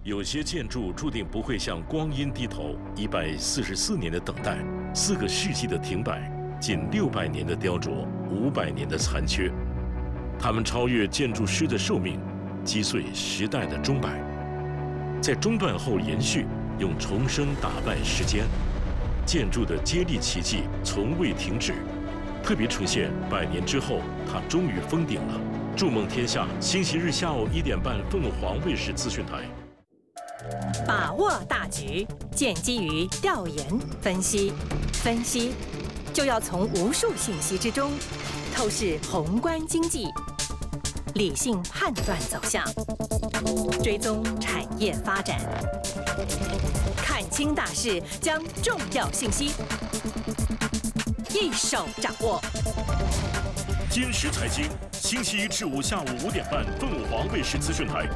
有些建筑注定不会向光阴低头，144年的等待，4个世纪的停摆，近600年的雕琢，500年的残缺，它们超越建筑师的寿命，击碎时代的钟摆，在中断后延续，用重生打败时间。建筑的接力奇迹从未停止，特别呈现100年之后，它终于封顶了。筑梦天下，星期日下午1点半，凤凰卫视资讯台。 把握大局，建基于调研分析，分析就要从无数信息之中透视宏观经济，理性判断走向，追踪产业发展，看清大势，将重要信息一手掌握。 今时财经，星期一至五下午5点半，凤凰卫视资讯台。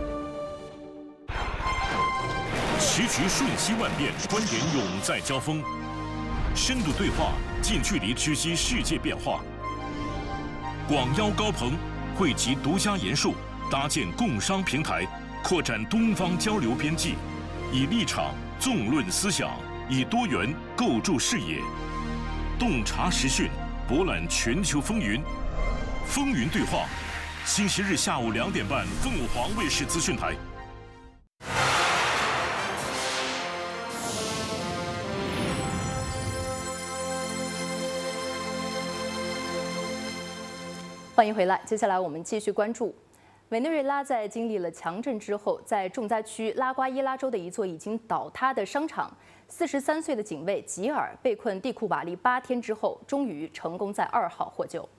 时局瞬息万变，观点永在交锋，深度对话，近距离直击世界变化。广邀高朋，汇集独家研述，搭建共商平台，扩展东方交流边际，以立场纵论思想，以多元构筑视野，洞察时讯，博览全球风云。风云对话，星期日下午2点半，凤凰卫视资讯台。 欢迎回来，接下来我们继续关注，委内瑞拉在经历了强震之后，在重灾区拉瓜伊拉州的一座已经倒塌的商场，43岁的警卫吉尔被困地库瓦利8天之后，终于成功在2号获救。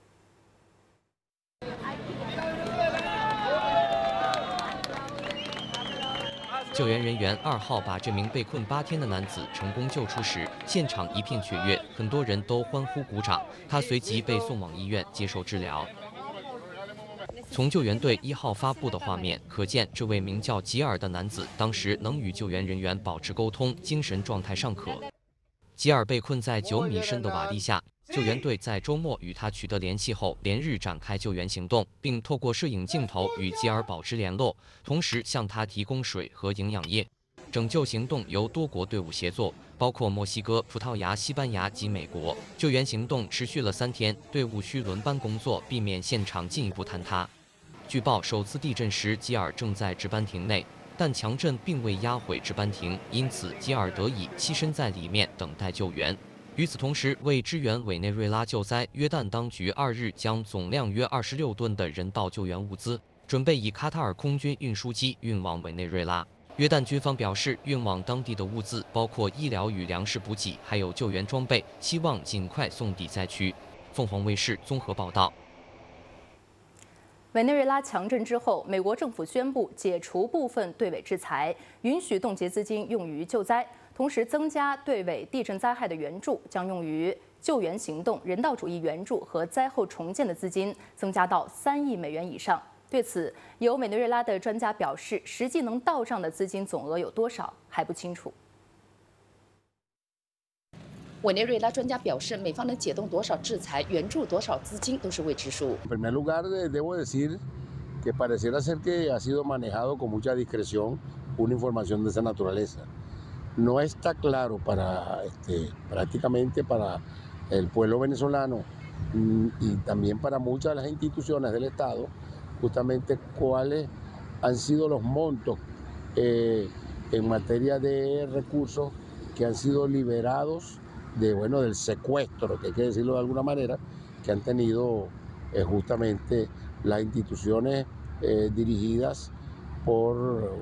救援人员2号把这名被困8天的男子成功救出时，现场一片雀跃，很多人都欢呼鼓掌。他随即被送往医院接受治疗。从救援队1号发布的画面可见，这位名叫吉尔的男子当时能与救援人员保持沟通，精神状态尚可。吉尔被困在9米深的瓦砾下，救援队在周末与他取得联系后，连日展开救援行动，并透过摄影镜头与吉尔保持联络，同时向他提供水和营养液。拯救行动由多国队伍协作，包括墨西哥、葡萄牙、西班牙及美国。救援行动持续了3天，队伍需轮班工作，避免现场进一步坍塌。据报，首次地震时吉尔正在值班亭内，但强震并未压毁值班亭，因此吉尔得以栖身在里面等待救援。与此同时，为支援委内瑞拉救灾，约旦当局2日将总量约26吨的人道救援物资准备以卡塔尔空军运输机运往委内瑞拉。约旦军方表示，运往当地的物资包括医疗与粮食补给，还有救援装备，希望尽快送抵灾区。凤凰卫视综合报道。 委内瑞拉强震之后，美国政府宣布解除部分对委制裁，允许冻结资金用于救灾，同时增加对委地震灾害的援助，将用于救援行动、人道主义援助和灾后重建的资金增加到3亿美元以上。对此，有委内瑞拉的专家表示，实际能到账的资金总额有多少还不清楚。 委内瑞拉专家表示，美方能解冻多少制裁、援助多少资金都是未知数。 En primer lugar, debo decir que pareciera ser que ha sido manejado con mucha discreción una información de esa naturaleza. No está claro para prácticamente para el pueblo venezolano y también para muchas de las instituciones del Estado, justamente cuáles han sido los montos en materia de recursos que han sido liberados del secuestro, que hay que decirlo de alguna manera, que han tenido justamente las instituciones dirigidas por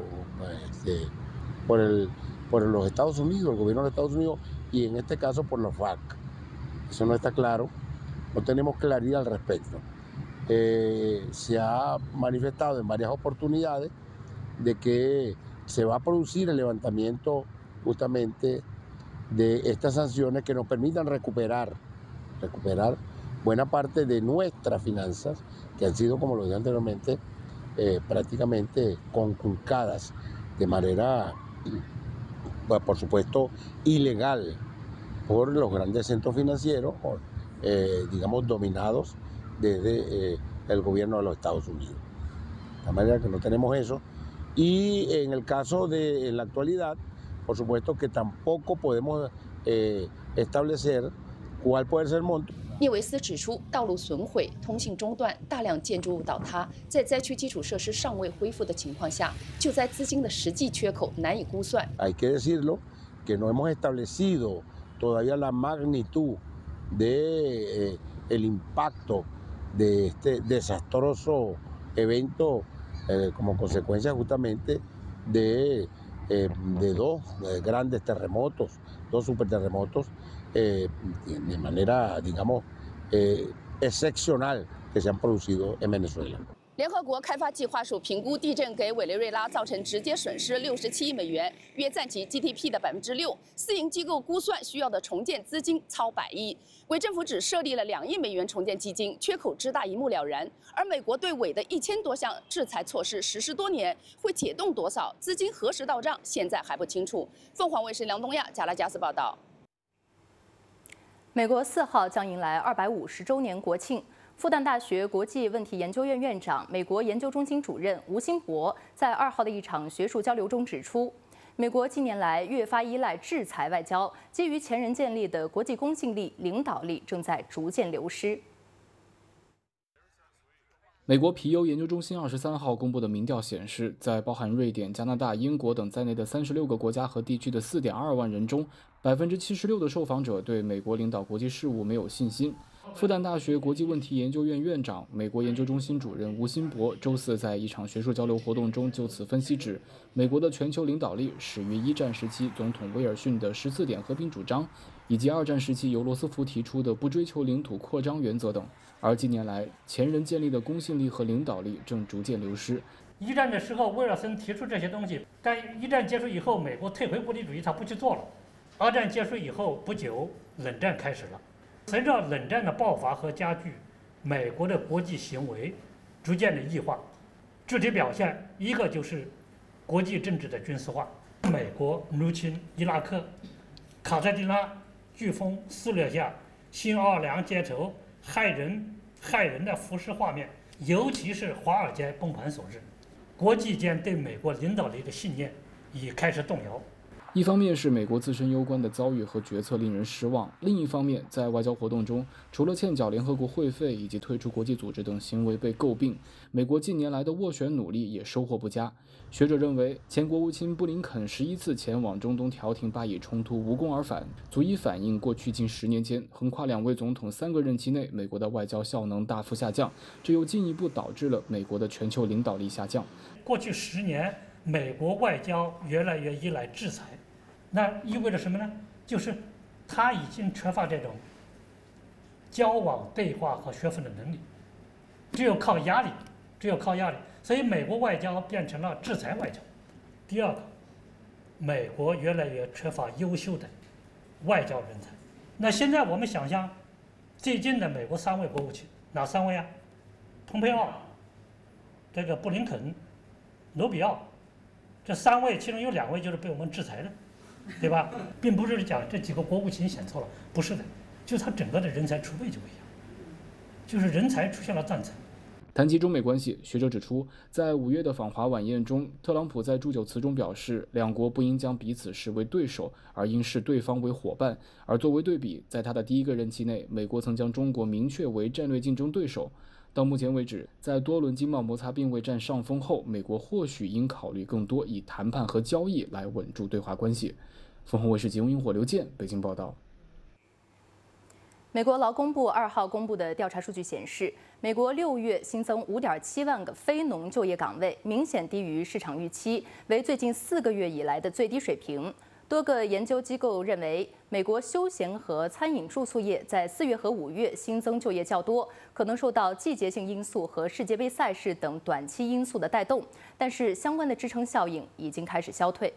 los Estados Unidos, el gobierno de Estados Unidos, y en este caso por los FARC. Eso no está claro, no tenemos claridad al respecto. Se ha manifestado en varias oportunidades de que se va a producir el levantamiento justamente de estas sanciones que nos permitan recuperar buena parte de nuestras finanzas que han sido, como lo dije anteriormente, prácticamente conculcadas de manera, pues, por supuesto, ilegal por los grandes centros financieros, digamos, dominados desde el gobierno de los Estados Unidos. De manera que no tenemos eso Y en el caso de en la actualidad, por supuesto que tampoco podemos establecer cuál puede ser el monto。 聂维斯指出，道路损毁、通信中断、大量建筑物倒塌，在灾区基础设施尚未恢复的情况下，救灾资金的实际缺口难以估算。 Hay que decirlo que no hemos establecido todavía la magnitud de el impacto de este desastroso evento como consecuencia justamente de dos grandes terremotos, dos superterremotos. De manera, digamos, excepcional que se han producido en Venezuela。 联合国开发计划署评估地震给委内瑞拉造成直接损失67亿美元，约占其 GDP 的6%。私营机构估算需要的重建资金超100亿，委政府只设立了2亿美元重建基金，缺口之大一目了然。而美国对委的1000多项制裁措施实施多年，会解冻多少，资金何时到账，现在还不清楚。凤凰卫视梁东亚、加拉加斯报道。 美国4号将迎来250周年国庆。复旦大学国际问题研究院院长、美国研究中心主任吴新博在2号的一场学术交流中指出，美国近年来越发依赖制裁外交，基于前人建立的国际公信力、领导力正在逐渐流失。 美国皮尤研究中心23号公布的民调显示，在包含瑞典、加拿大、英国等在内的36个国家和地区的4.2万人中，76%的受访者对美国领导国际事务没有信心。复旦大学国际问题研究院院长、美国研究中心主任吴新博周四在一场学术交流活动中就此分析指，美国的全球领导力始于1战时期总统威尔逊的14点和平主张，以及2战时期由罗斯福提出的不追求领土扩张原则等。而近年来，前人建立的公信力和领导力正逐渐流失。 1战的时候，威尔森提出这些东西，但1战结束以后，美国退回孤立主义，他不去做了。2战结束以后不久，冷战开始了。随着冷战的爆发和加剧，美国的国际行为逐渐的异化，具体表现一个就是国际政治的军事化。美国入侵伊拉克、卡特迪拉飓风肆虐下，新奥尔良街头害人的浮尸画面，尤其是华尔街崩盘所致，国际间对美国领导力的信念已开始动摇。 一方面是美国自身攸关的遭遇和决策令人失望，另一方面，在外交活动中，除了欠缴联合国会费以及退出国际组织等行为被诟病，美国近年来的斡旋努力也收获不佳。学者认为，前国务卿布林肯11次前往中东调停巴以冲突无功而返，足以反映过去近10年间，横跨2位总统3个任期内，美国的外交效能大幅下降，这又进一步导致了美国的全球领导力下降。 过去10年，美国外交越来越依赖制裁。那意味着什么呢？就是他已经缺乏这种交往、对话和说服的能力，只有靠压力。所以美国外交变成了制裁外交。第二个，美国越来越缺乏优秀的外交人才。那现在我们想象，最近的美国3位国务卿，哪3位啊？蓬佩奥、这个布林肯、罗比奥，这3位其中有2位就是被我们制裁的。对吧？并不是讲这几个国务卿选错了，不是的，就是他整个的人才储备就不一样，就是人才出现了断层。 谈及中美关系，学者指出，在5月的访华晚宴中，特朗普在祝酒词中表示，两国不应将彼此视为对手，而应视对方为伙伴。而作为对比，在他的第1个任期内，美国曾将中国明确为战略竞争对手。到目前为止，在多轮经贸摩擦并未占上风后，美国或许应考虑更多以谈判和交易来稳住对华关系。凤凰卫视节目萤火刘健北京报道。 美国劳工部2号公布的调查数据显示，美国6月新增5.7万个非农就业岗位，明显低于市场预期，为最近4个月以来的最低水平。多个研究机构认为，美国休闲和餐饮住宿业在4月和5月新增就业较多，可能受到季节性因素和世界杯赛事等短期因素的带动，但是相关的支撑效应已经开始消退。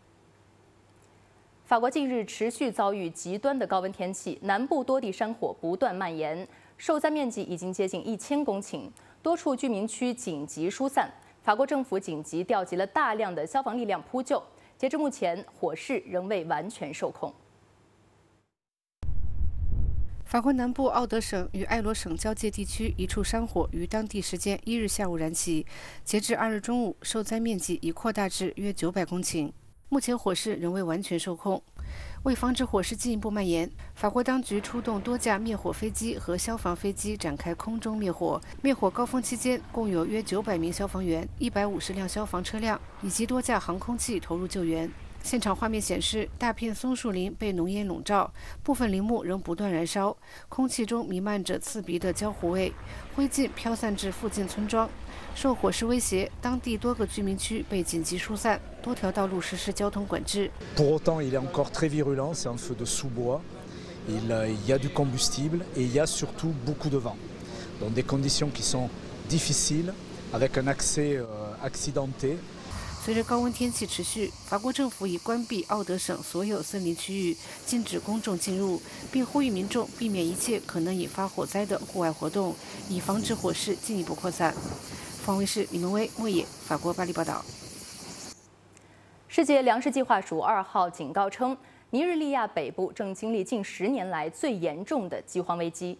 法国近日持续遭遇极端的高温天气，南部多地山火不断蔓延，受灾面积已经接近1000公顷，多处居民区紧急疏散。法国政府紧急调集了大量的消防力量扑救。截至目前，火势仍未完全受控。 法国南部奥德省与埃罗省交界地区一处山火于当地时间1日下午燃起，截至2日中午，受灾面积已扩大至约900公顷。目前火势仍未完全受控。为防止火势进一步蔓延，法国当局出动多架灭火飞机和消防飞机展开空中灭火。灭火高峰期间，共有约900名消防员、150辆消防车辆以及多架航空器投入救援。现场画面显示，大片松树林被浓烟笼罩，部分林木仍不断燃烧，空气中弥漫着刺鼻的焦糊味，灰烬飘散至附近村庄。受火势威胁，当地多个居民区被紧急疏散，多条道路实施交通管制。 Pour autant, il est encore très virulent. C'est un feu de sous-bois. Il y a du combustible et il y a surtout beaucoup de vent. Dans des conditions qui sont difficiles, avec un accès accidenté. 随着高温天气持续，法国政府已关闭奥德省所有森林区域，禁止公众进入，并呼吁民众避免一切可能引发火灾的户外活动，以防止火势进一步扩散。方卫视李文威、莫野，法国巴黎报道。 世界粮食计划署2号警告称，尼日利亚北部正经历近10年来最严重的饥荒危机。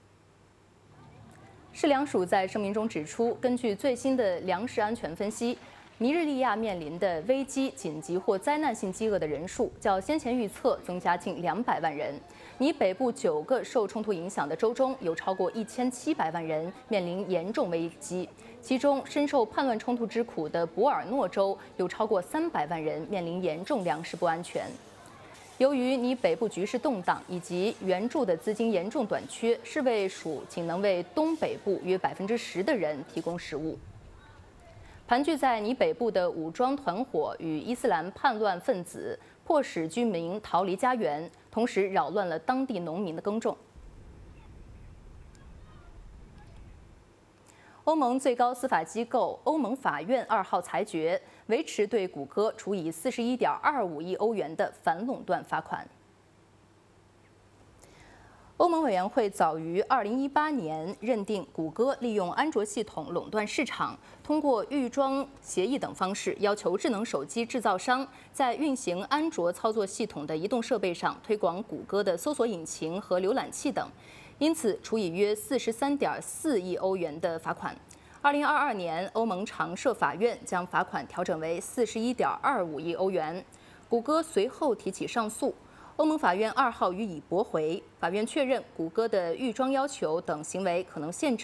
世粮署在声明中指出，根据最新的粮食安全分析，尼日利亚面临的危机、紧急或灾难性饥饿的人数较先前预测增加近200万人。尼北部9个受冲突影响的州中有超过1700万人面临严重危机，其中深受叛乱冲突之苦的博尔诺州有超过300万人面临严重粮食不安全。由于尼北部局势动荡以及援助的资金严重短缺，世卫署仅能为东北部约10%的人提供食物。盘踞在尼北部的武装团伙与伊斯兰叛乱分子迫使居民逃离家园，同时扰乱了当地农民的耕种。欧盟最高司法机构欧盟法院2号裁决，维持对谷歌处以41.25亿欧元的反垄断罚款。欧盟委员会早于2018年认定谷歌利用安卓系统垄断市场，通过预装协议等方式要求智能手机制造商在运行安卓操作系统的移动设备上推广谷歌的搜索引擎和浏览器等，因此处以约43.4亿欧元的罚款。2022年，欧盟常设法院将罚款调整为41.25亿欧元。谷歌随后提起上诉。欧盟法院2号予以驳回，法院确认谷歌的预装要求等行为可能限制